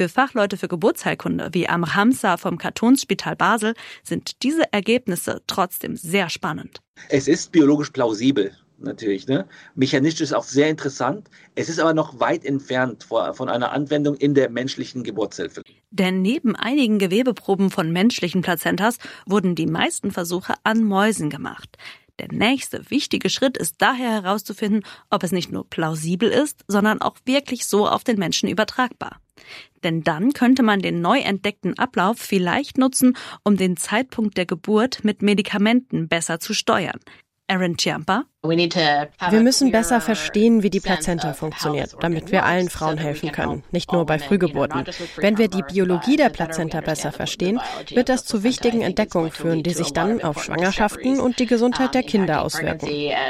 Für Fachleute für Geburtsheilkunde wie Amr Hamza vom Kantonsspital Basel sind diese Ergebnisse trotzdem sehr spannend. Es ist biologisch plausibel. Natürlich, ne? Mechanistisch ist auch sehr interessant. Es ist aber noch weit entfernt von einer Anwendung in der menschlichen Geburtshilfe. Denn neben einigen Gewebeproben von menschlichen Plazentas wurden die meisten Versuche an Mäusen gemacht. Der nächste wichtige Schritt ist daher herauszufinden, ob es nicht nur plausibel ist, sondern auch wirklich so auf den Menschen übertragbar. Denn dann könnte man den neu entdeckten Ablauf vielleicht nutzen, um den Zeitpunkt der Geburt mit Medikamenten besser zu steuern. Erin Chiampa. Wir müssen besser verstehen, wie die Plazenta funktioniert, damit wir allen Frauen helfen können, nicht nur bei Frühgeburten. Wenn wir die Biologie der Plazenta besser verstehen, wird das zu wichtigen Entdeckungen führen, die sich dann auf Schwangerschaften und die Gesundheit der Kinder auswirken.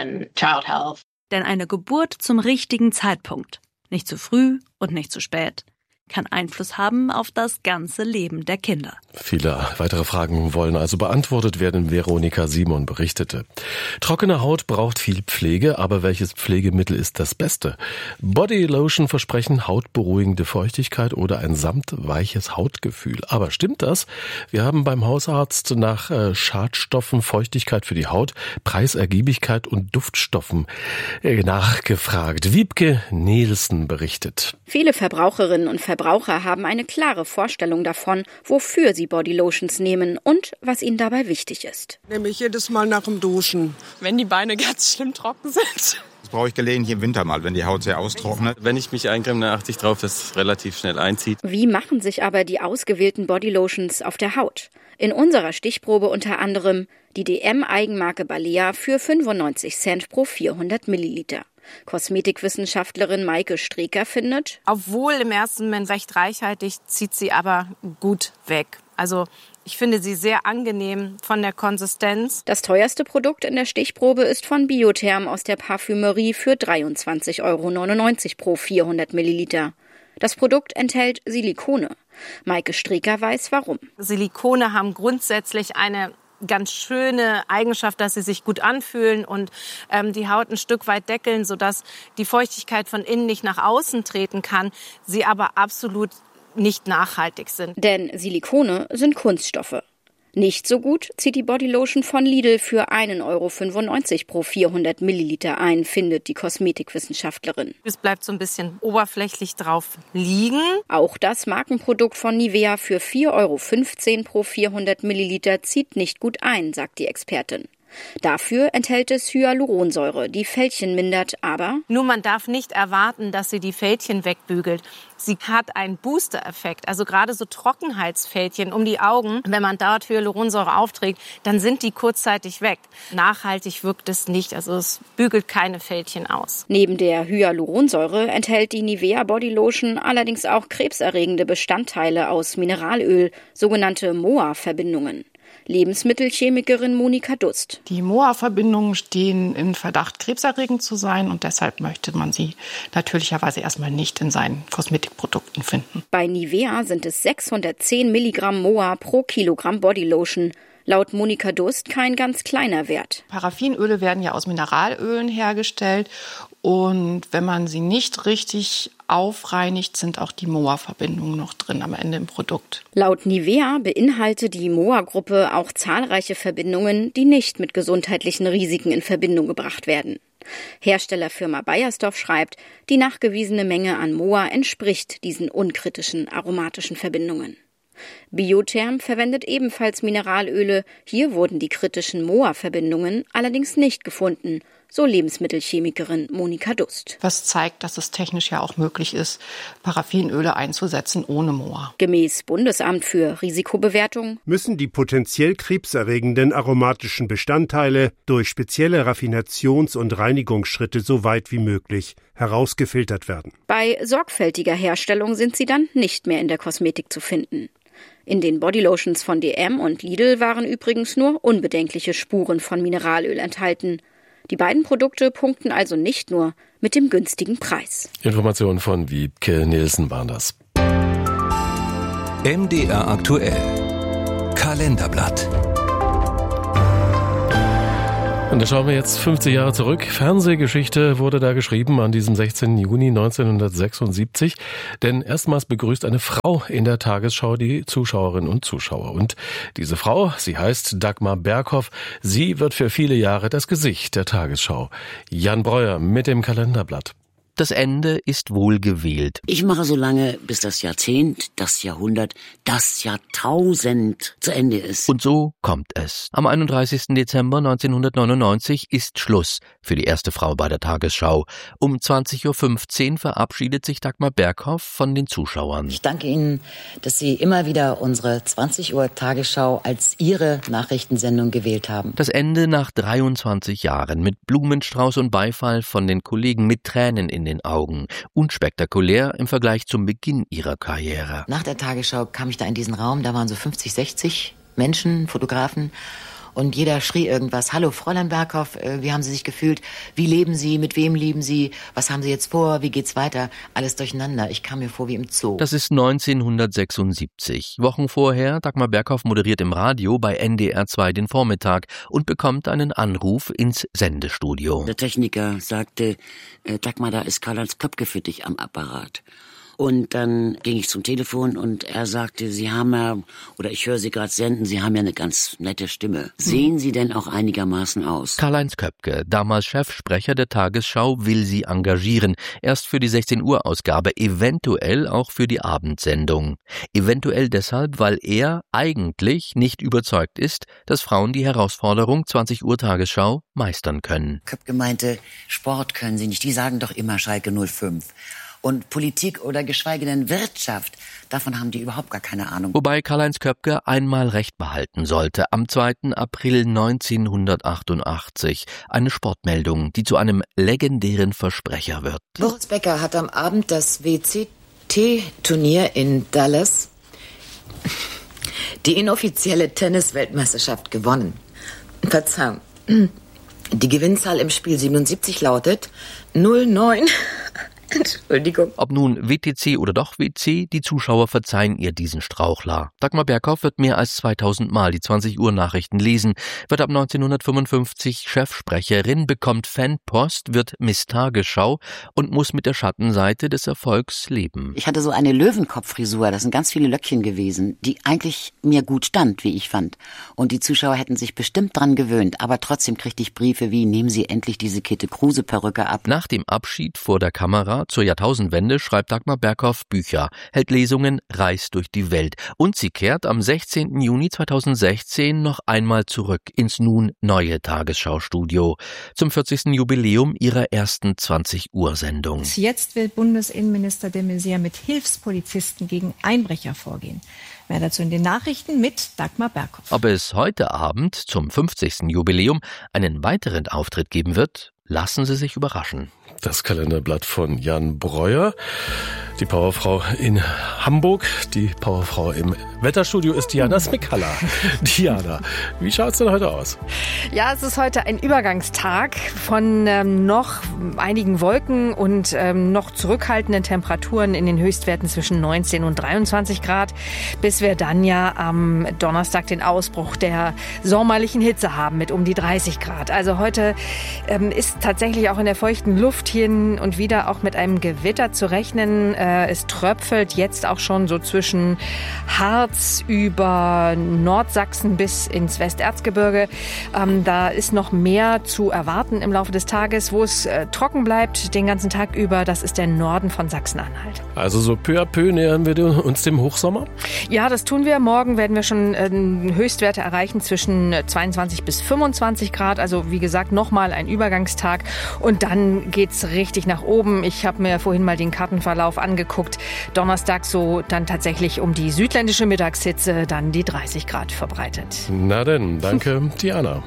Denn eine Geburt zum richtigen Zeitpunkt, nicht zu früh und nicht zu spät, kann Einfluss haben auf das ganze Leben der Kinder. Viele weitere Fragen wollen also beantwortet werden, Veronika Simon berichtete. Trockene Haut braucht viel Pflege, aber welches Pflegemittel ist das Beste? Bodylotion versprechen hautberuhigende Feuchtigkeit oder ein samtweiches Hautgefühl. Aber stimmt das? Wir haben beim Hausarzt nach Schadstoffen, Feuchtigkeit für die Haut, Preisergiebigkeit und Duftstoffen nachgefragt. Wiebke Nielsen berichtet. Viele Verbraucherinnen und Verbraucher haben eine klare Vorstellung davon, wofür sie Bodylotions nehmen und was ihnen dabei wichtig ist. Nehme ich jedes Mal nach dem Duschen. Wenn die Beine ganz schlimm trocken sind. Das brauche ich gelegentlich im Winter mal, wenn die Haut sehr austrocknet. Wenn ich mich eincreme, dann achte ich drauf, dass es relativ schnell einzieht. Wie machen sich aber die ausgewählten Bodylotions auf der Haut? In unserer Stichprobe unter anderem die DM-Eigenmarke Balea für 95 Cent pro 400 Milliliter. Kosmetikwissenschaftlerin Maike Streeker findet: Obwohl im ersten Moment recht reichhaltig, zieht sie aber gut weg. Also ich finde sie sehr angenehm von der Konsistenz. Das teuerste Produkt in der Stichprobe ist von Biotherm aus der Parfümerie für 23,99 € pro 400 Milliliter. Das Produkt enthält Silikone. Maike Streeker weiß warum. Silikone haben grundsätzlich eine ganz schöne Eigenschaft, dass sie sich gut anfühlen und die Haut ein Stück weit deckeln, sodass die Feuchtigkeit von innen nicht nach außen treten kann, sie aber absolut nicht nachhaltig sind. Denn Silikone sind Kunststoffe. Nicht so gut zieht die Bodylotion von Lidl für 1,95 € pro 400 Milliliter ein, findet die Kosmetikwissenschaftlerin. Es bleibt so ein bisschen oberflächlich drauf liegen. Auch das Markenprodukt von Nivea für 4,15 € pro 400 Milliliter zieht nicht gut ein, sagt die Expertin. Dafür enthält es Hyaluronsäure, die Fältchen mindert, aber nur man darf nicht erwarten, dass sie die Fältchen wegbügelt. Sie hat einen Booster-Effekt, also gerade so Trockenheitsfältchen um die Augen. Wenn man dort Hyaluronsäure aufträgt, dann sind die kurzzeitig weg. Nachhaltig wirkt es nicht, also es bügelt keine Fältchen aus. Neben der Hyaluronsäure enthält die Nivea Bodylotion allerdings auch krebserregende Bestandteile aus Mineralöl, sogenannte MOA-Verbindungen. Lebensmittelchemikerin Monika Dust. Die MOA-Verbindungen stehen im Verdacht, krebserregend zu sein und deshalb möchte man sie natürlicherweise erstmal nicht in seinen Kosmetikprodukten finden. Bei Nivea sind es 610 Milligramm MOA pro Kilogramm Bodylotion. Laut Monika Dust kein ganz kleiner Wert. Paraffinöle werden ja aus Mineralölen hergestellt und wenn man sie nicht richtig aufreinigt, sind auch die MOA-Verbindungen noch drin am Ende im Produkt. Laut Nivea beinhaltet die MOA-Gruppe auch zahlreiche Verbindungen, die nicht mit gesundheitlichen Risiken in Verbindung gebracht werden. Herstellerfirma Beiersdorf schreibt, die nachgewiesene Menge an MOA entspricht diesen unkritischen aromatischen Verbindungen. Biotherm verwendet ebenfalls Mineralöle. Hier wurden die kritischen MOA-Verbindungen allerdings nicht gefunden, so Lebensmittelchemikerin Monika Dust. Was zeigt, dass es technisch ja auch möglich ist, Paraffinöle einzusetzen ohne MOA. Gemäß Bundesamt für Risikobewertung müssen die potenziell krebserregenden aromatischen Bestandteile durch spezielle Raffinations- und Reinigungsschritte so weit wie möglich herausgefiltert werden. Bei sorgfältiger Herstellung sind sie dann nicht mehr in der Kosmetik zu finden. In den Bodylotions von DM und Lidl waren übrigens nur unbedenkliche Spuren von Mineralöl enthalten. Die beiden Produkte punkten also nicht nur mit dem günstigen Preis. Informationen von Wiebke Nielsen waren das. MDR aktuell. Kalenderblatt. Und da schauen wir jetzt 50 Jahre zurück. Fernsehgeschichte wurde da geschrieben an diesem 16. Juni 1976. Denn erstmals begrüßt eine Frau in der Tagesschau die Zuschauerinnen und Zuschauer. Und diese Frau, sie heißt Dagmar Berghoff. Sie wird für viele Jahre das Gesicht der Tagesschau. Jan Breuer mit dem Kalenderblatt. Das Ende ist wohl gewählt. Ich mache so lange, bis das Jahrzehnt, das Jahrhundert, das Jahrtausend zu Ende ist. Und so kommt es. Am 31. Dezember 1999 ist Schluss für die erste Frau bei der Tagesschau. Um 20.15 Uhr verabschiedet sich Dagmar Berghoff von den Zuschauern. Ich danke Ihnen, dass Sie immer wieder unsere 20 Uhr Tagesschau als Ihre Nachrichtensendung gewählt haben. Das Ende nach 23 Jahren mit Blumenstrauß und Beifall von den Kollegen, mit Tränen in den Augen. Unspektakulär im Vergleich zum Beginn ihrer Karriere. Nach der Tagesschau kam ich da in diesen Raum, da waren so 50, 60 Menschen, Fotografen. Und jeder schrie irgendwas. Hallo, Fräulein Berghoff, wie haben Sie sich gefühlt? Wie leben Sie? Mit wem leben Sie? Was haben Sie jetzt vor? Wie geht's weiter? Alles durcheinander. Ich kam mir vor wie im Zoo. Das ist 1976. Wochen vorher, Dagmar Berghoff moderiert im Radio bei NDR 2 den Vormittag und bekommt einen Anruf ins Sendestudio. Der Techniker sagte, Dagmar, da ist Karl-Heinz Köpke für dich am Apparat. Und dann ging ich zum Telefon und er sagte, Sie haben ja, oder ich höre Sie gerade senden, Sie haben ja eine ganz nette Stimme. Sehen Sie denn auch einigermaßen aus? Karl-Heinz Köpke, damals Chefsprecher der Tagesschau, will sie engagieren. Erst für die 16 Uhr Ausgabe, eventuell auch für die Abendsendung. Eventuell deshalb, weil er eigentlich nicht überzeugt ist, dass Frauen die Herausforderung 20 Uhr Tagesschau meistern können. Köpke meinte, Sport können Sie nicht, die sagen doch immer Schalke 05. Und Politik oder geschweige denn Wirtschaft, davon haben die überhaupt gar keine Ahnung. Wobei Karl-Heinz Köpke einmal recht behalten sollte. Am 2. April 1988 eine Sportmeldung, die zu einem legendären Versprecher wird. Boris Becker hat am Abend das WCT-Turnier in Dallas, die inoffizielle Tennis-Weltmeisterschaft, gewonnen. Verzeihung. Die Gewinnzahl im Spiel 77 lautet 09... Entschuldigung. Ob nun WTC oder doch WC, die Zuschauer verzeihen ihr diesen Strauchler. Dagmar Berghoff wird mehr als 2000 Mal die 20 Uhr Nachrichten lesen, wird ab 1955 Chefsprecherin, bekommt Fanpost, wird Miss Tagesschau und muss mit der Schattenseite des Erfolgs leben. Ich hatte so eine Löwenkopffrisur, das sind ganz viele Löckchen gewesen, die eigentlich mir gut stand, wie ich fand. Und die Zuschauer hätten sich bestimmt dran gewöhnt, aber trotzdem kriegte ich Briefe wie, nehmen Sie endlich diese Käthe-Kruse-Perücke ab. Nach dem Abschied vor der Kamera zur Jahrtausendwende schreibt Dagmar Berghoff Bücher, hält Lesungen, reist durch die Welt. Und sie kehrt am 16. Juni 2016 noch einmal zurück ins nun neue Tagesschau-Studio zum 40. Jubiläum ihrer ersten 20-Uhr-Sendung. Jetzt will Bundesinnenminister de Maizière mit Hilfspolizisten gegen Einbrecher vorgehen. Mehr dazu in den Nachrichten mit Dagmar Berghoff. Ob es heute Abend zum 50. Jubiläum einen weiteren Auftritt geben wird, lassen Sie sich überraschen. Das Kalenderblatt von Jan Breuer. Die Powerfrau in Hamburg, die Powerfrau im Wetterstudio ist Diana Smikalla. Diana, wie schaut's denn heute aus? Ja, es ist heute ein Übergangstag von noch einigen Wolken und noch zurückhaltenden Temperaturen in den Höchstwerten zwischen 19 und 23 Grad, bis wir dann ja am Donnerstag den Ausbruch der sommerlichen Hitze haben mit um die 30 Grad. Also heute ist tatsächlich auch in der feuchten Luft hin und wieder auch mit einem Gewitter zu rechnen. Es tröpfelt jetzt auch schon so zwischen Harz über Nordsachsen bis ins Westerzgebirge. Da ist noch mehr zu erwarten im Laufe des Tages. Wo es trocken bleibt den ganzen Tag über, das ist der Norden von Sachsen-Anhalt. Also so peu à peu nähern wir uns dem Hochsommer? Ja, das tun wir. Morgen werden wir schon Höchstwerte erreichen zwischen 22 bis 25 Grad. Also wie gesagt, nochmal ein Übergangstag. Und dann geht's richtig nach oben. Ich habe mir vorhin mal den Kartenverlauf angeguckt. Donnerstag so dann tatsächlich um die südländische Mittagshitze, dann die 30 Grad verbreitet. Na denn, danke, Diana.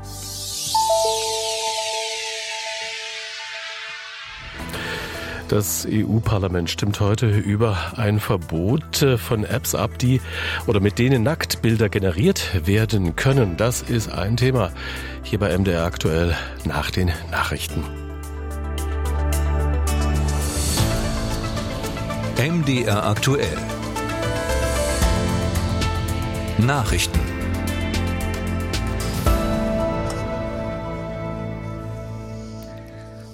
Das EU-Parlament stimmt heute über ein Verbot von Apps ab, die oder mit denen Nacktbilder generiert werden können. Das ist ein Thema hier bei MDR aktuell nach den Nachrichten. MDR aktuell. Nachrichten.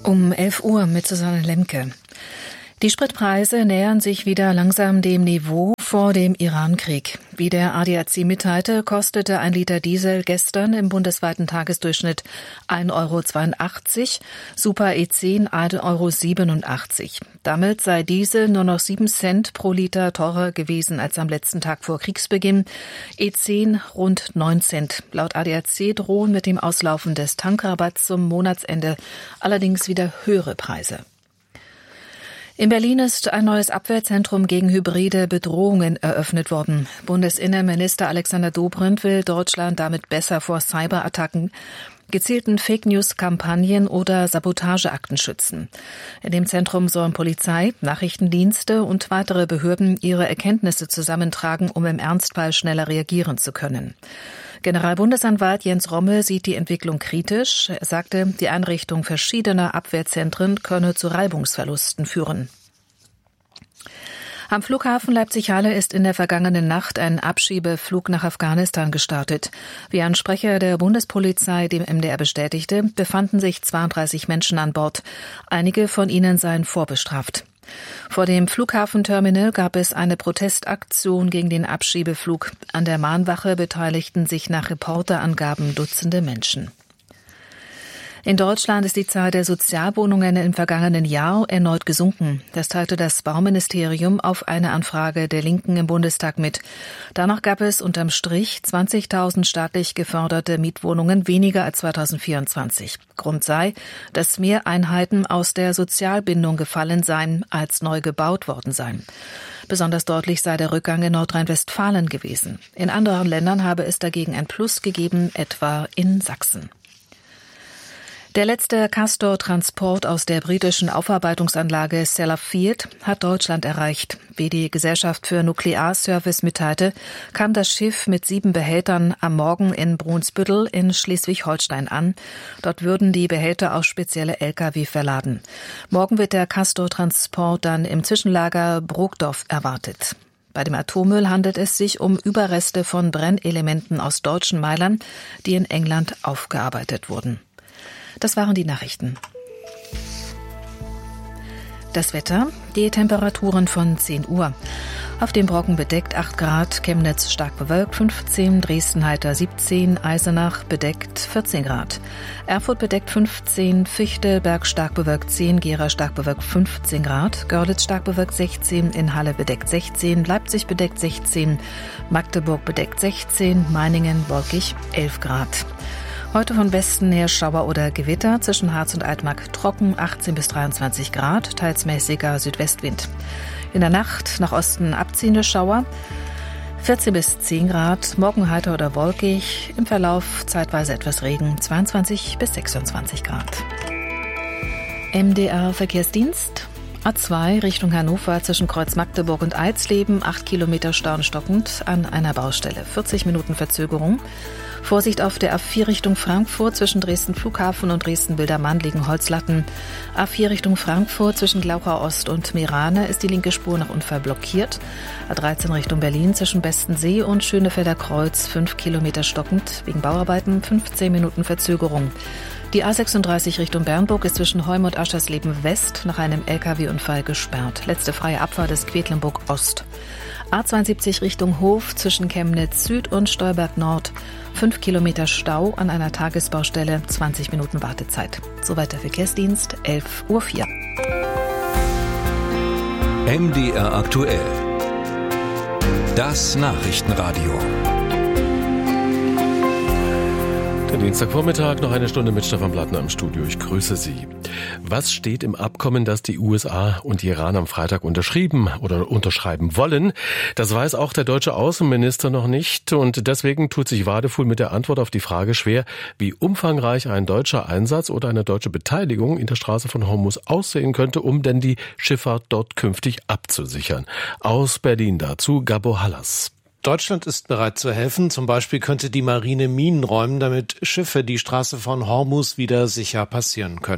Um 11 Uhr mit Susanne Lemke. Die Spritpreise nähern sich wieder langsam dem Niveau vor dem Iran-Krieg. Wie der ADAC mitteilte, kostete ein Liter Diesel gestern im bundesweiten Tagesdurchschnitt 1,82 €, Super E10 1,87 €. Damit sei Diesel nur noch 7 Cent pro Liter teurer gewesen als am letzten Tag vor Kriegsbeginn. E10 rund 9 Cent. Laut ADAC drohen mit dem Auslaufen des Tankrabatts zum Monatsende allerdings wieder höhere Preise. In Berlin ist ein neues Abwehrzentrum gegen hybride Bedrohungen eröffnet worden. Bundesinnenminister Alexander Dobrindt will Deutschland damit besser vor Cyberattacken, gezielten Fake-News-Kampagnen oder Sabotageakten schützen. In dem Zentrum sollen Polizei, Nachrichtendienste und weitere Behörden ihre Erkenntnisse zusammentragen, um im Ernstfall schneller reagieren zu können. Generalbundesanwalt Jens Rommel sieht die Entwicklung kritisch. Er sagte, die Einrichtung verschiedener Abwehrzentren könne zu Reibungsverlusten führen. Am Flughafen Leipzig-Halle ist in der vergangenen Nacht ein Abschiebeflug nach Afghanistan gestartet. Wie ein Sprecher der Bundespolizei dem MDR bestätigte, befanden sich 32 Menschen an Bord. Einige von ihnen seien vorbestraft. Vor dem Flughafenterminal gab es eine Protestaktion gegen den Abschiebeflug. An der Mahnwache beteiligten sich nach Reporterangaben Dutzende Menschen. In Deutschland ist die Zahl der Sozialwohnungen im vergangenen Jahr erneut gesunken. Das teilte das Bauministerium auf eine Anfrage der Linken im Bundestag mit. Danach gab es unterm Strich 20.000 staatlich geförderte Mietwohnungen weniger als 2024. Grund sei, dass mehr Einheiten aus der Sozialbindung gefallen seien, als neu gebaut worden seien. Besonders deutlich sei der Rückgang in Nordrhein-Westfalen gewesen. In anderen Ländern habe es dagegen ein Plus gegeben, etwa in Sachsen. Der letzte Castor-Transport aus der britischen Aufarbeitungsanlage Sellafield hat Deutschland erreicht. Wie die Gesellschaft für Nuklearservice mitteilte, kam das Schiff mit 7 Behältern am Morgen in Brunsbüttel in Schleswig-Holstein an. Dort würden die Behälter auf spezielle Lkw verladen. Morgen wird der Castor-Transport dann im Zwischenlager Brokdorf erwartet. Bei dem Atommüll handelt es sich um Überreste von Brennelementen aus deutschen Meilern, die in England aufgearbeitet wurden. Das waren die Nachrichten. Das Wetter, die Temperaturen von 10 Uhr. Auf dem Brocken bedeckt 8 Grad, Chemnitz stark bewölkt 15, Dresden heiter 17, Eisenach bedeckt 14 Grad. Erfurt bedeckt 15, Fichtelberg stark bewölkt 10, Gera stark bewölkt 15 Grad, Görlitz stark bewölkt 16, in Halle bedeckt 16, Leipzig bedeckt 16, Magdeburg bedeckt 16, Meiningen wolkig 11 Grad. Heute von Westen her Schauer oder Gewitter, zwischen Harz und Altmark trocken, 18 bis 23 Grad, teils mäßiger Südwestwind. In der Nacht nach Osten abziehende Schauer, 14 bis 10 Grad, morgen heiter oder wolkig, im Verlauf zeitweise etwas Regen, 22 bis 26 Grad. MDR Verkehrsdienst. A2 Richtung Hannover zwischen Kreuz Magdeburg und Eisleben, 8 Kilometer Stau stockend an einer Baustelle, 40 Minuten Verzögerung. Vorsicht auf der A4 Richtung Frankfurt zwischen Dresden Flughafen und Dresden-Bildermann liegen Holzlatten. A4 Richtung Frankfurt zwischen Glauchau Ost und Meerane ist die linke Spur nach Unfall blockiert. A13 Richtung Berlin zwischen Bestensee und Schönefelder Kreuz 5 Kilometer stockend, wegen Bauarbeiten 15 Minuten Verzögerung. Die A36 Richtung Bernburg ist zwischen Heum und Aschersleben West nach einem Lkw-Unfall gesperrt. Letzte freie Abfahrt ist Quedlinburg Ost. A72 Richtung Hof zwischen Chemnitz Süd und Stolberg Nord. 5 Kilometer Stau an einer Tagesbaustelle, 20 Minuten Wartezeit. Soweit der Verkehrsdienst, 11:04 Uhr. MDR aktuell. Das Nachrichtenradio. Der Dienstagvormittag, noch eine Stunde mit Stefan Blattner im Studio. Ich grüße Sie. Was steht im Abkommen, das die USA und die Iran am Freitag unterschreiben wollen? Das weiß auch der deutsche Außenminister noch nicht. Und deswegen tut sich Wadefuhl mit der Antwort auf die Frage schwer, wie umfangreich ein deutscher Einsatz oder eine deutsche Beteiligung in der Straße von Hormuz aussehen könnte, um denn die Schifffahrt dort künftig abzusichern. Aus Berlin dazu Gabo Hallas. Deutschland ist bereit zu helfen. Zum Beispiel könnte die Marine Minen räumen, damit Schiffe die Straße von Hormuz wieder sicher passieren können.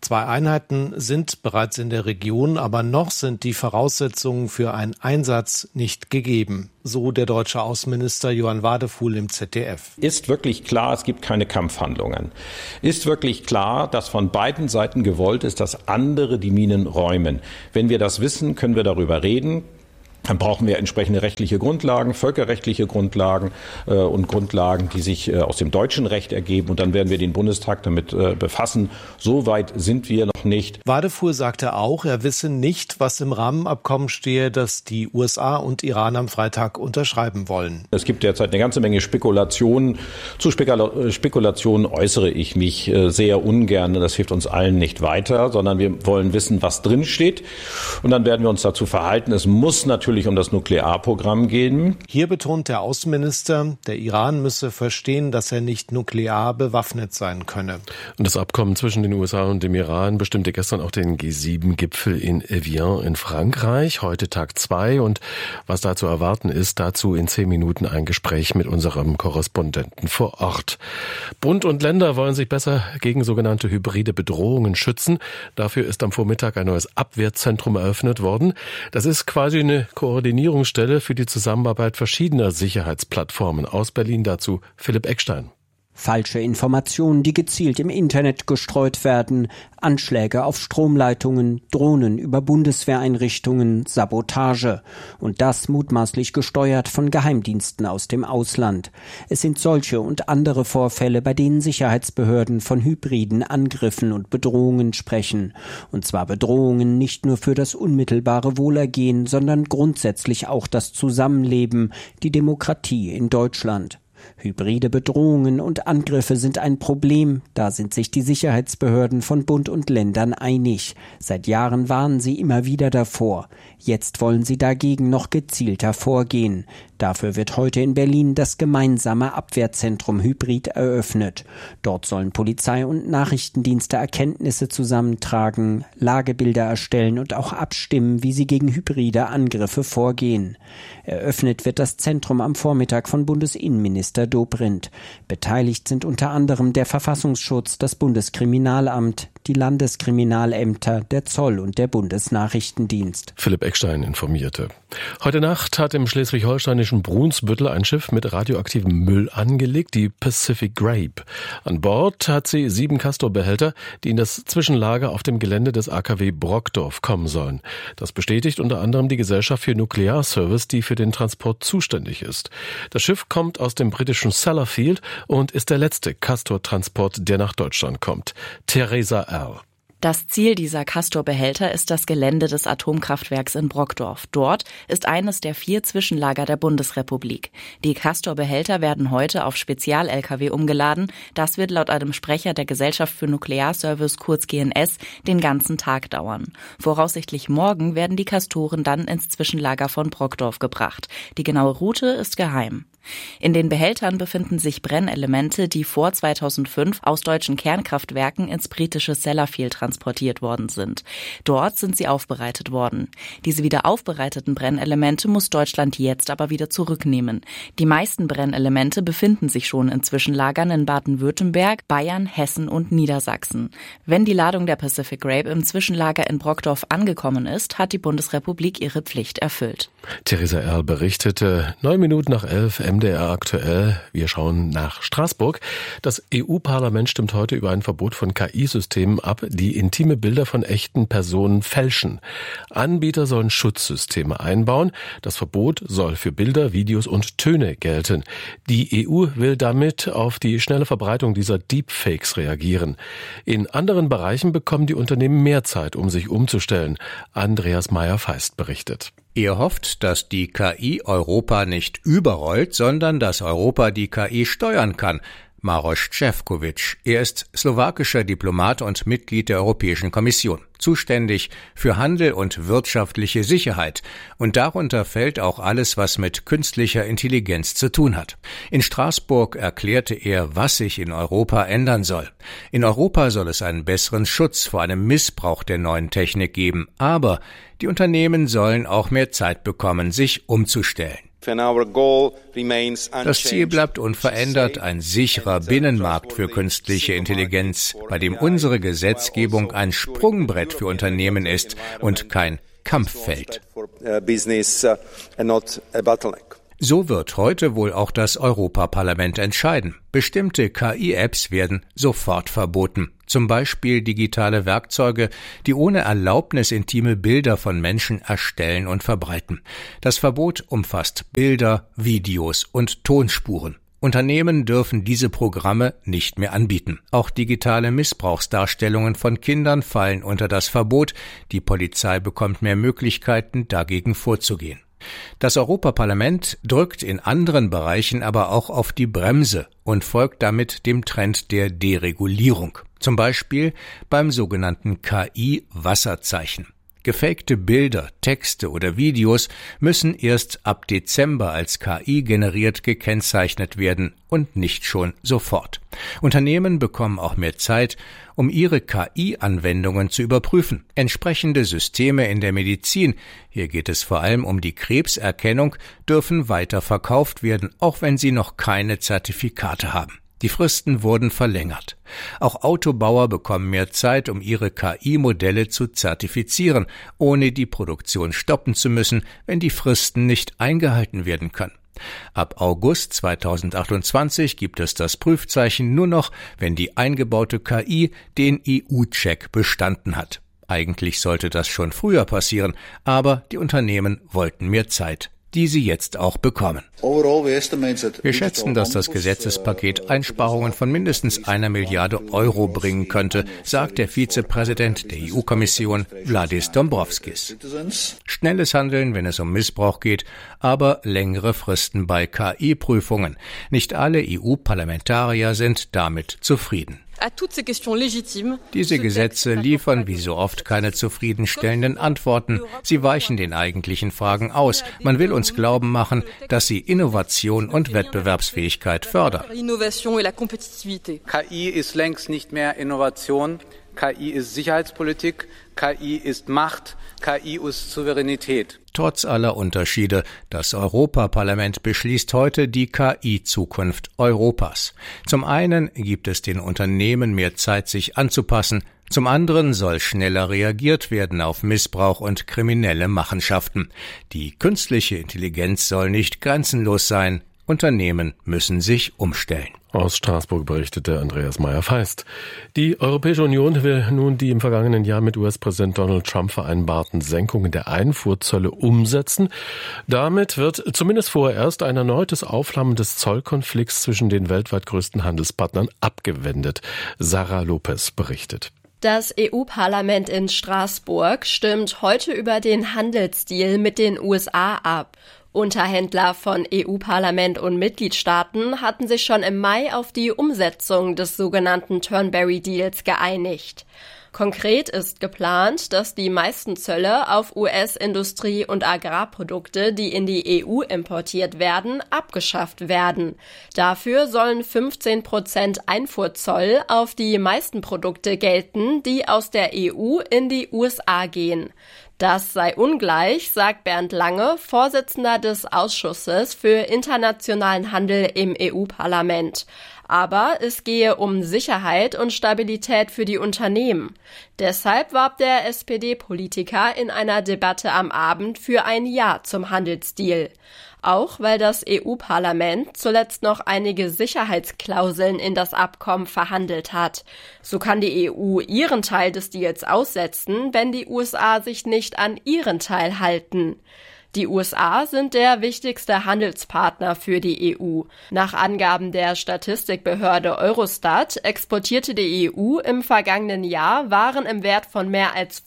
2 Einheiten sind bereits in der Region, aber noch sind die Voraussetzungen für einen Einsatz nicht gegeben. So der deutsche Außenminister Johann Wadefuhl im ZDF. Ist wirklich klar, es gibt keine Kampfhandlungen. Ist wirklich klar, dass von beiden Seiten gewollt ist, dass andere die Minen räumen. Wenn wir das wissen, können wir darüber reden. Dann brauchen wir entsprechende rechtliche Grundlagen, völkerrechtliche Grundlagen und Grundlagen, die sich aus dem deutschen Recht ergeben. Und dann werden wir den Bundestag damit befassen. So weit sind wir noch nicht. Wadefuhl sagte auch, er wisse nicht, was im Rahmenabkommen stehe, das die USA und Iran am Freitag unterschreiben wollen. Es gibt derzeit eine ganze Menge Spekulationen. Zu Spekulationen äußere ich mich sehr ungern. Das hilft uns allen nicht weiter, sondern wir wollen wissen, was drin steht. Und dann werden wir uns dazu verhalten. Es muss natürlich um das Nuklearprogramm gehen. Hier betont der Außenminister, der Iran müsse verstehen, dass er nicht nuklear bewaffnet sein könne. Und das Abkommen zwischen den USA und dem Iran bestimmte gestern auch den G7-Gipfel in Evian in Frankreich. Heute Tag 2 und was da zu erwarten ist, dazu in 10 Minuten ein Gespräch mit unserem Korrespondenten vor Ort. Bund und Länder wollen sich besser gegen sogenannte hybride Bedrohungen schützen. Dafür ist am Vormittag ein neues Abwehrzentrum eröffnet worden. Das ist quasi eine Koordinierungsstelle für die Zusammenarbeit verschiedener Sicherheitsplattformen. Aus Berlin dazu Philipp Eckstein. Falsche Informationen, die gezielt im Internet gestreut werden, Anschläge auf Stromleitungen, Drohnen über Bundeswehreinrichtungen, Sabotage. Und das mutmaßlich gesteuert von Geheimdiensten aus dem Ausland. Es sind solche und andere Vorfälle, bei denen Sicherheitsbehörden von hybriden Angriffen und Bedrohungen sprechen. Und zwar Bedrohungen nicht nur für das unmittelbare Wohlergehen, sondern grundsätzlich auch das Zusammenleben, die Demokratie in Deutschland. Hybride Bedrohungen und Angriffe sind ein Problem, da sind sich die Sicherheitsbehörden von Bund und Ländern einig. Seit Jahren warnen sie immer wieder davor. Jetzt wollen sie dagegen noch gezielter vorgehen. Dafür wird heute in Berlin das gemeinsame Abwehrzentrum Hybrid eröffnet. Dort sollen Polizei und Nachrichtendienste Erkenntnisse zusammentragen, Lagebilder erstellen und auch abstimmen, wie sie gegen hybride Angriffe vorgehen. Eröffnet wird das Zentrum am Vormittag von Bundesinnenminister Dobrindt. Beteiligt sind unter anderem der Verfassungsschutz, das Bundeskriminalamt, die Landeskriminalämter, der Zoll und der Bundesnachrichtendienst. Philipp Eckstein informierte. Heute Nacht hat im schleswig-holsteinischen Brunsbüttel ein Schiff mit radioaktivem Müll angelegt, die Pacific Grape. An Bord hat sie 7 Castor-Behälter, die in das Zwischenlager auf dem Gelände des AKW Brockdorf kommen sollen. Das bestätigt unter anderem die Gesellschaft für Nuklearservice, die für den Transport zuständig ist. Das Schiff kommt aus dem britischen Sellafield und ist der letzte Castor-Transport, der nach Deutschland kommt. Theresa Erl. Das Ziel dieser Castor-Behälter ist das Gelände des Atomkraftwerks in Brockdorf. Dort ist eines der 4 Zwischenlager der Bundesrepublik. Die Castor-Behälter werden heute auf Spezial-Lkw umgeladen. Das wird laut einem Sprecher der Gesellschaft für Nuklearservice, kurz GNS, den ganzen Tag dauern. Voraussichtlich morgen werden die Castoren dann ins Zwischenlager von Brockdorf gebracht. Die genaue Route ist geheim. In den Behältern befinden sich Brennelemente, die vor 2005 aus deutschen Kernkraftwerken ins britische Sellafield transportiert worden sind. Dort sind sie aufbereitet worden. Diese wieder aufbereiteten Brennelemente muss Deutschland jetzt aber wieder zurücknehmen. Die meisten Brennelemente befinden sich schon in Zwischenlagern in Baden-Württemberg, Bayern, Hessen und Niedersachsen. Wenn die Ladung der Pacific Grape im Zwischenlager in Brockdorf angekommen ist, hat die Bundesrepublik ihre Pflicht erfüllt. Theresa Erl berichtete 9 Minuten nach 11 MDR aktuell. Wir schauen nach Straßburg. Das EU-Parlament stimmt heute über ein Verbot von KI-Systemen ab, die intime Bilder von echten Personen fälschen. Anbieter sollen Schutzsysteme einbauen. Das Verbot soll für Bilder, Videos und Töne gelten. Die EU will damit auf die schnelle Verbreitung dieser Deepfakes reagieren. In anderen Bereichen bekommen die Unternehmen mehr Zeit, um sich umzustellen. Andreas Meyer-Feist berichtet. Ihr hofft, dass die KI Europa nicht überrollt, sondern dass Europa die KI steuern kann. Maroš Šefčovič. Er ist slowakischer Diplomat und Mitglied der Europäischen Kommission, zuständig für Handel und wirtschaftliche Sicherheit. Und darunter fällt auch alles, was mit künstlicher Intelligenz zu tun hat. In Straßburg erklärte er, was sich in Europa ändern soll. In Europa soll es einen besseren Schutz vor einem Missbrauch der neuen Technik geben. Aber die Unternehmen sollen auch mehr Zeit bekommen, sich umzustellen. Das Ziel bleibt unverändert, ein sicherer Binnenmarkt für künstliche Intelligenz, bei dem unsere Gesetzgebung ein Sprungbrett für Unternehmen ist und kein Kampffeld. So wird heute wohl auch das Europaparlament entscheiden. Bestimmte KI-Apps werden sofort verboten. Zum Beispiel digitale Werkzeuge, die ohne Erlaubnis intime Bilder von Menschen erstellen und verbreiten. Das Verbot umfasst Bilder, Videos und Tonspuren. Unternehmen dürfen diese Programme nicht mehr anbieten. Auch digitale Missbrauchsdarstellungen von Kindern fallen unter das Verbot. Die Polizei bekommt mehr Möglichkeiten, dagegen vorzugehen. Das Europaparlament drückt in anderen Bereichen aber auch auf die Bremse und folgt damit dem Trend der Deregulierung. Zum Beispiel beim sogenannten KI-Wasserzeichen. Gefakte Bilder, Texte oder Videos müssen erst ab Dezember als KI generiert gekennzeichnet werden und nicht schon sofort. Unternehmen bekommen auch mehr Zeit, um ihre KI-Anwendungen zu überprüfen. Entsprechende Systeme in der Medizin, hier geht es vor allem um die Krebserkennung, dürfen weiter verkauft werden, auch wenn sie noch keine Zertifikate haben. Die Fristen wurden verlängert. Auch Autobauer bekommen mehr Zeit, um ihre KI-Modelle zu zertifizieren, ohne die Produktion stoppen zu müssen, wenn die Fristen nicht eingehalten werden können. Ab August 2028 gibt es das Prüfzeichen nur noch, wenn die eingebaute KI den EU-Check bestanden hat. Eigentlich sollte das schon früher passieren, aber die Unternehmen wollten mehr Zeit, die sie jetzt auch bekommen. Wir schätzen, dass das Gesetzespaket Einsparungen von mindestens 1 Milliarde Euro bringen könnte, sagt der Vizepräsident der EU-Kommission Valdis Dombrovskis. Schnelles Handeln, wenn es um Missbrauch geht, aber längere Fristen bei KI-Prüfungen. Nicht alle EU-Parlamentarier sind damit zufrieden. Diese Gesetze liefern wie so oft keine zufriedenstellenden Antworten. Sie weichen den eigentlichen Fragen aus. Man will uns glauben machen, dass sie Innovation und Wettbewerbsfähigkeit fördern. KI ist längst nicht mehr Innovation. KI ist Sicherheitspolitik. KI ist Macht. KI ist Souveränität. Trotz aller Unterschiede, das Europaparlament beschließt heute die KI-Zukunft Europas. Zum einen gibt es den Unternehmen mehr Zeit, sich anzupassen, zum anderen soll schneller reagiert werden auf Missbrauch und kriminelle Machenschaften. Die künstliche Intelligenz soll nicht grenzenlos sein. Unternehmen müssen sich umstellen. Aus Straßburg berichtete Andreas Meyer-Feist. Die Europäische Union will nun die im vergangenen Jahr mit US-Präsident Donald Trump vereinbarten Senkungen der Einfuhrzölle umsetzen. Damit wird zumindest vorerst ein erneutes Aufflammen des Zollkonflikts zwischen den weltweit größten Handelspartnern abgewendet. Sarah Lopez berichtet. Das EU-Parlament in Straßburg stimmt heute über den Handelsdeal mit den USA ab. Unterhändler von EU-Parlament und Mitgliedstaaten hatten sich schon im Mai auf die Umsetzung des sogenannten Turnberry-Deals geeinigt. Konkret ist geplant, dass die meisten Zölle auf US-Industrie- und Agrarprodukte, die in die EU importiert werden, abgeschafft werden. Dafür sollen 15% Einfuhrzoll auf die meisten Produkte gelten, die aus der EU in die USA gehen. Das sei ungleich, sagt Bernd Lange, Vorsitzender des Ausschusses für internationalen Handel im EU-Parlament. Aber es gehe um Sicherheit und Stabilität für die Unternehmen. Deshalb warb der SPD-Politiker in einer Debatte am Abend für ein Ja zum Handelsdeal. Auch weil das EU-Parlament zuletzt noch einige Sicherheitsklauseln in das Abkommen verhandelt hat. So kann die EU ihren Teil des Deals aussetzen, wenn die USA sich nicht an ihren Teil halten. Die USA sind der wichtigste Handelspartner für die EU. Nach Angaben der Statistikbehörde Eurostat exportierte die EU im vergangenen Jahr Waren im Wert von mehr als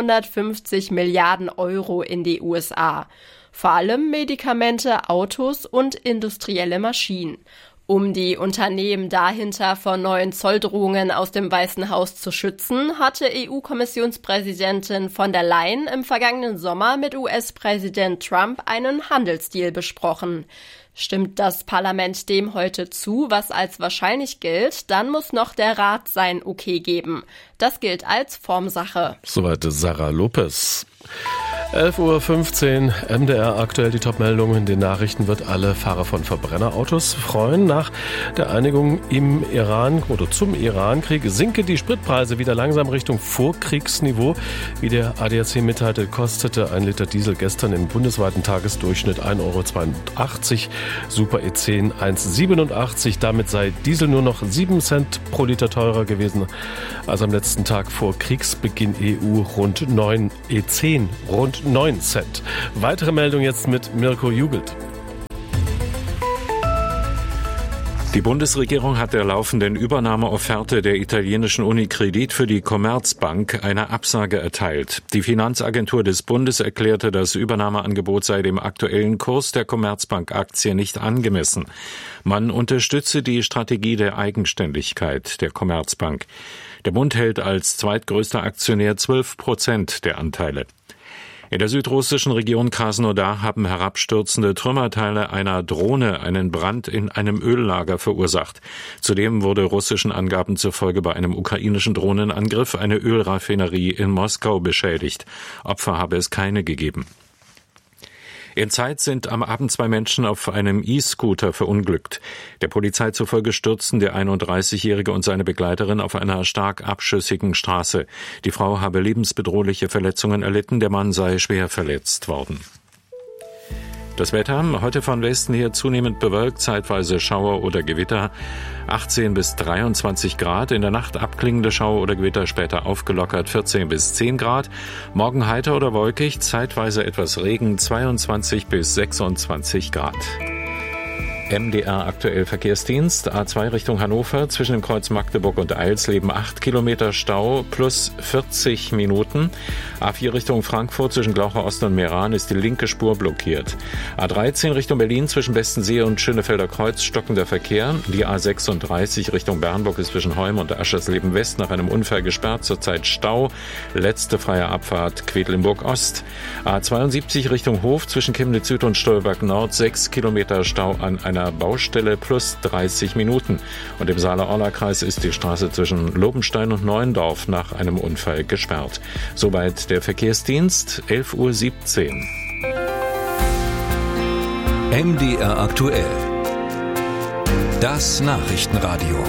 550 Milliarden Euro in die USA. Vor allem Medikamente, Autos und industrielle Maschinen. Um die Unternehmen dahinter vor neuen Zolldrohungen aus dem Weißen Haus zu schützen, hatte EU-Kommissionspräsidentin von der Leyen im vergangenen Sommer mit US-Präsident Trump einen Handelsdeal besprochen. Stimmt das Parlament dem heute zu, was als wahrscheinlich gilt, dann muss noch der Rat sein Okay geben. Das gilt als Formsache. Soweit Sarah Lopez. 11:15 Uhr, MDR aktuell die Top-Meldungen. In den Nachrichten wird alle Fahrer von Verbrennerautos freuen. Nach der Einigung im Iran oder zum Iran-Krieg sinken die Spritpreise wieder langsam Richtung Vorkriegsniveau. Wie der ADAC mitteilte, kostete ein Liter Diesel gestern im bundesweiten Tagesdurchschnitt 1,82 €, Super E10 1,87 €. Damit sei Diesel nur noch 7 Cent pro Liter teurer gewesen als am letzten Tag vor Kriegsbeginn. EU E10 rund 9 Cent. Weitere Meldung jetzt mit Mirko Jugelt. Die Bundesregierung hat der laufenden Übernahmeofferte der italienischen Unicredit für die Commerzbank eine Absage erteilt. Die Finanzagentur des Bundes erklärte, das Übernahmeangebot sei dem aktuellen Kurs der Commerzbank-Aktie nicht angemessen. Man unterstütze die Strategie der Eigenständigkeit der Commerzbank. Der Bund hält als zweitgrößter Aktionär 12% der Anteile. In der südrussischen Region Krasnodar haben herabstürzende Trümmerteile einer Drohne einen Brand in einem Öllager verursacht. Zudem wurde russischen Angaben zufolge bei einem ukrainischen Drohnenangriff eine Ölraffinerie in Moskau beschädigt. Opfer habe es keine gegeben. In Zeitz sind am Abend 2 Menschen auf einem E-Scooter verunglückt. Der Polizei zufolge stürzten der 31-Jährige und seine Begleiterin auf einer stark abschüssigen Straße. Die Frau habe lebensbedrohliche Verletzungen erlitten, der Mann sei schwer verletzt worden. Das Wetter, heute von Westen her zunehmend bewölkt, zeitweise Schauer oder Gewitter, 18 bis 23 Grad, in der Nacht abklingende Schauer oder Gewitter, später aufgelockert, 14 bis 10 Grad, morgen heiter oder wolkig, zeitweise etwas Regen, 22 bis 26 Grad. MDR aktuell Verkehrsdienst, A2 Richtung Hannover, zwischen dem Kreuz Magdeburg und Eilsleben 8 Kilometer Stau plus 40 Minuten. A4 Richtung Frankfurt zwischen Glaucher Ost und Meran ist die linke Spur blockiert. A13 Richtung Berlin zwischen Bestensee und Schönefelder Kreuz stockender Verkehr. Die A36 Richtung Bernburg ist zwischen Heum und Aschersleben West nach einem Unfall gesperrt, zurzeit Stau. Letzte freie Abfahrt Quedlinburg Ost. A72 Richtung Hof zwischen Chemnitz Süd und Stolberg Nord 6 Kilometer Stau an einer Baustelle plus 30 Minuten. Und im Saale-Orla-Kreis ist die Straße zwischen Lobenstein und Neuendorf nach einem Unfall gesperrt. Soweit der Verkehrsdienst, 11:17 Uhr. MDR aktuell. Das Nachrichtenradio.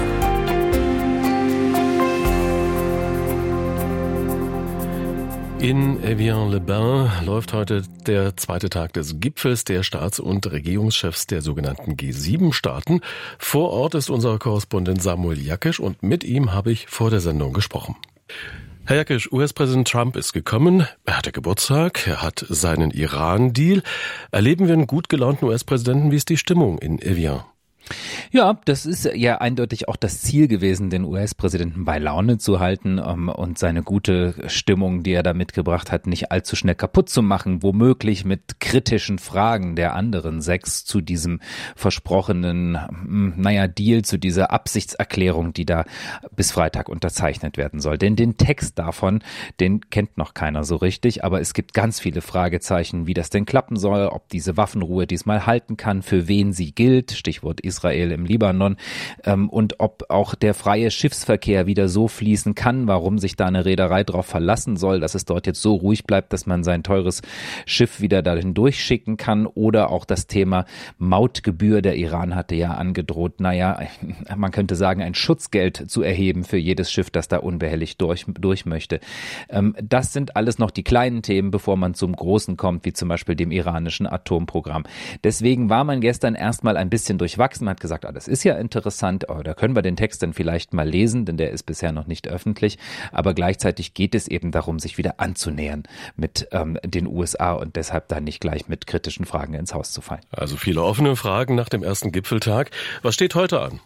In Evian-les-Bains läuft heute der zweite Tag des Gipfels der Staats- und Regierungschefs der sogenannten G7-Staaten. Vor Ort ist unser Korrespondent Samuel Jakisch und mit ihm habe ich vor der Sendung gesprochen. Herr Jakisch, US-Präsident Trump ist gekommen, er hatte Geburtstag, er hat seinen Iran-Deal. Erleben wir einen gut gelaunten US-Präsidenten? Wie ist die Stimmung in Evian? Ja, das ist ja eindeutig auch das Ziel gewesen, den US-Präsidenten bei Laune zu halten und seine gute Stimmung, die er da mitgebracht hat, nicht allzu schnell kaputt zu machen, womöglich mit kritischen Fragen der anderen 6 zu diesem versprochenen, Deal, zu dieser Absichtserklärung, die da bis Freitag unterzeichnet werden soll. Denn den Text davon, den kennt noch keiner so richtig, aber es gibt ganz viele Fragezeichen, wie das denn klappen soll, ob diese Waffenruhe diesmal halten kann, für wen sie gilt, Stichwort Israel im Libanon, und ob auch der freie Schiffsverkehr wieder so fließen kann, warum sich da eine Reederei drauf verlassen soll, dass es dort jetzt so ruhig bleibt, dass man sein teures Schiff wieder dahin durchschicken kann, oder auch das Thema Mautgebühr. Der Iran hatte ja angedroht, man könnte sagen, ein Schutzgeld zu erheben für jedes Schiff, das da unbehelligt durch möchte. Das sind alles noch die kleinen Themen, bevor man zum Großen kommt, wie zum Beispiel dem iranischen Atomprogramm. Deswegen war man gestern erstmal ein bisschen durchwachsen. Man hat gesagt, das ist ja interessant, da können wir den Text dann vielleicht mal lesen, denn der ist bisher noch nicht öffentlich. Aber gleichzeitig geht es eben darum, sich wieder anzunähern mit den USA und deshalb dann nicht gleich mit kritischen Fragen ins Haus zu fallen. Also viele offene Fragen nach dem ersten Gipfeltag. Was steht heute an?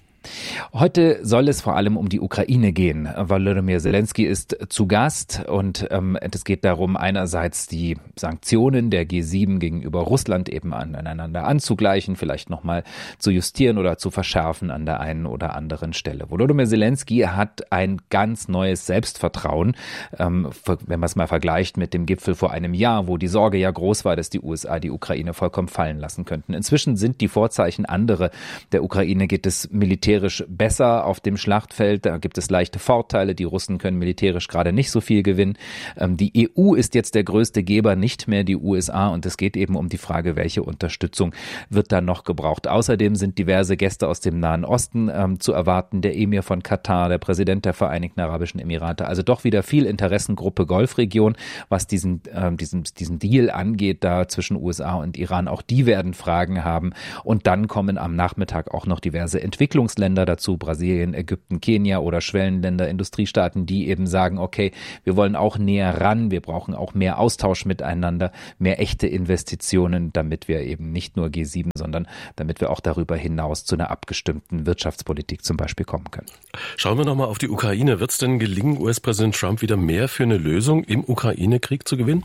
Heute soll es vor allem um die Ukraine gehen. Volodymyr Zelensky ist zu Gast und es geht darum, einerseits die Sanktionen der G7 gegenüber Russland eben aneinander anzugleichen, vielleicht nochmal zu justieren oder zu verschärfen an der einen oder anderen Stelle. Volodymyr Zelensky hat ein ganz neues Selbstvertrauen, wenn man es mal vergleicht mit dem Gipfel vor einem Jahr, wo die Sorge ja groß war, dass die USA die Ukraine vollkommen fallen lassen könnten. Inzwischen sind die Vorzeichen andere. Der Ukraine geht es militärisch militärisch besser auf dem Schlachtfeld. Da gibt es leichte Vorteile. Die Russen können militärisch gerade nicht so viel gewinnen. Die EU ist jetzt der größte Geber, nicht mehr die USA. Und es geht eben um die Frage, welche Unterstützung wird da noch gebraucht. Außerdem sind diverse Gäste aus dem Nahen Osten zu erwarten. Der Emir von Katar, der Präsident der Vereinigten Arabischen Emirate. Also doch wieder viel Interessengruppe Golfregion, was diesen Deal angeht, da zwischen USA und Iran. Auch die werden Fragen haben. Und dann kommen am Nachmittag auch noch diverse Entwicklungsländer dazu, Brasilien, Ägypten, Kenia oder Schwellenländer, Industriestaaten, die eben sagen, okay, wir wollen auch näher ran, wir brauchen auch mehr Austausch miteinander, mehr echte Investitionen, damit wir eben nicht nur G7, sondern damit wir auch darüber hinaus zu einer abgestimmten Wirtschaftspolitik zum Beispiel kommen können. Schauen wir nochmal auf die Ukraine. Wird es denn gelingen, US-Präsident Trump wieder mehr für eine Lösung im Ukraine-Krieg zu gewinnen?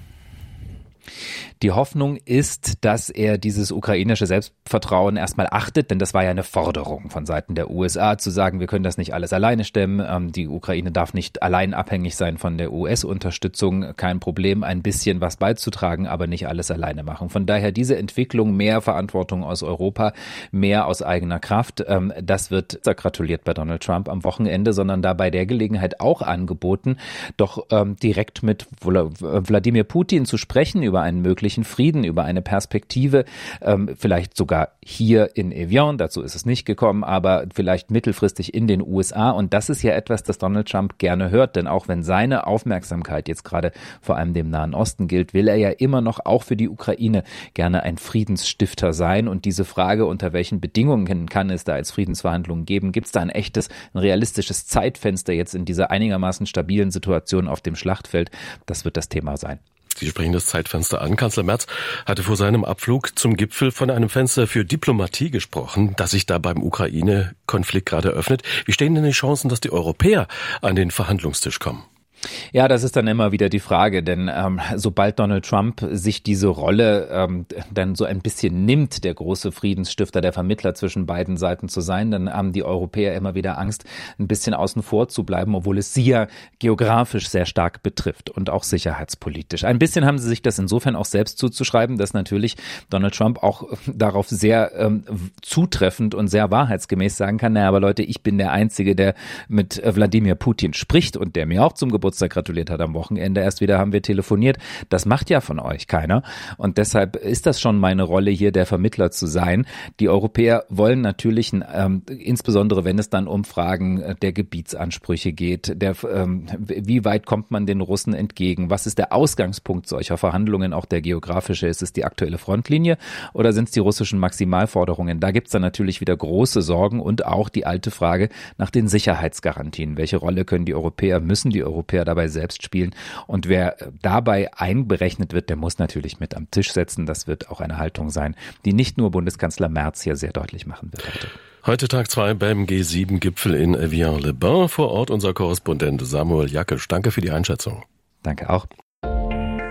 Die Hoffnung ist, dass er dieses ukrainische Selbstvertrauen erstmal achtet, denn das war ja eine Forderung von Seiten der USA, zu sagen, wir können das nicht alles alleine stemmen. Die Ukraine darf nicht allein abhängig sein von der US-Unterstützung. Kein Problem, ein bisschen was beizutragen, aber nicht alles alleine machen. Von daher diese Entwicklung, mehr Verantwortung aus Europa, mehr aus eigener Kraft, das wird gratuliert bei Donald Trump am Wochenende, sondern da bei der Gelegenheit auch angeboten, doch direkt mit Wladimir Putin zu sprechen über einen möglichen Frieden, über eine Perspektive, vielleicht sogar hier in Evian, dazu ist es nicht gekommen, aber vielleicht mittelfristig in den USA. Und das ist ja etwas, das Donald Trump gerne hört, denn auch wenn seine Aufmerksamkeit jetzt gerade vor allem dem Nahen Osten gilt, will er ja immer noch auch für die Ukraine gerne ein Friedensstifter sein. Und diese Frage, unter welchen Bedingungen kann es da jetzt Friedensverhandlungen geben, gibt es da ein realistisches Zeitfenster jetzt in dieser einigermaßen stabilen Situation auf dem Schlachtfeld, das wird das Thema sein. Sie sprechen das Zeitfenster an. Kanzler Merz hatte vor seinem Abflug zum Gipfel von einem Fenster für Diplomatie gesprochen, das sich da beim Ukraine-Konflikt gerade öffnet. Wie stehen denn die Chancen, dass die Europäer an den Verhandlungstisch kommen? Ja, das ist dann immer wieder die Frage, denn sobald Donald Trump sich diese Rolle dann so ein bisschen nimmt, der große Friedensstifter, der Vermittler zwischen beiden Seiten zu sein, dann haben die Europäer immer wieder Angst, ein bisschen außen vor zu bleiben, obwohl es sie ja geografisch sehr stark betrifft und auch sicherheitspolitisch. Ein bisschen haben sie sich das insofern auch selbst zuzuschreiben, dass natürlich Donald Trump auch darauf sehr zutreffend und sehr wahrheitsgemäß sagen kann, naja, aber Leute, ich bin der Einzige, der mit Wladimir Putin spricht und der mir auch zum Geburtstag gratuliert hat am Wochenende. Erst wieder haben wir telefoniert. Das macht ja von euch keiner. Und deshalb ist das schon meine Rolle hier, der Vermittler zu sein. Die Europäer wollen natürlich, insbesondere wenn es dann um Fragen der Gebietsansprüche geht, wie weit kommt man den Russen entgegen? Was ist der Ausgangspunkt solcher Verhandlungen? Auch der geografische, ist es die aktuelle Frontlinie oder sind es die russischen Maximalforderungen? Da gibt es dann natürlich wieder große Sorgen und auch die alte Frage nach den Sicherheitsgarantien. Welche Rolle müssen die Europäer dabei selbst spielen? Und wer dabei einberechnet wird, der muss natürlich mit am Tisch setzen. Das wird auch eine Haltung sein, die nicht nur Bundeskanzler Merz hier sehr deutlich machen wird heute. Heute Tag 2 beim G7-Gipfel in Evian-le-Bain. Vor Ort unser Korrespondent Samuel Jackisch. Danke für die Einschätzung. Danke auch.